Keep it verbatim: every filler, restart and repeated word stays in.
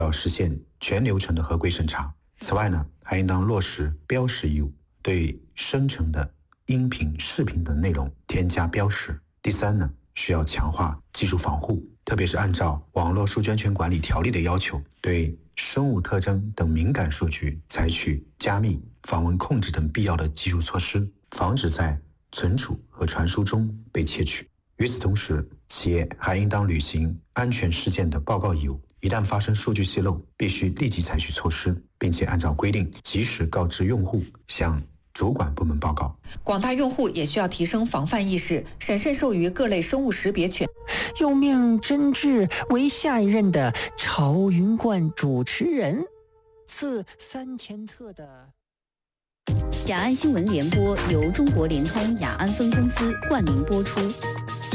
要实现全流程的合规审查。此外呢，还应当落实标识义务，对生成的音频、视频等内容添加标识。第三呢，需要强化技术防护，特别是按照网络数据安全管理条例的要求，对生物特征等敏感数据采取加密、访问控制等必要的技术措施，防止在存储和传输中被窃取。与此同时，企业还应当履行安全事件的报告义务，一旦发生数据泄漏，必须立即采取措施，并且按照规定及时告知用户，向主管部门报告。 广大用户也需要提升防范意识，审慎授予各类生物识别权。 又命甄志为下一任的朝云观主持人，赐三千册的。 雅安新闻联播由中国联通雅安分公司冠名播出。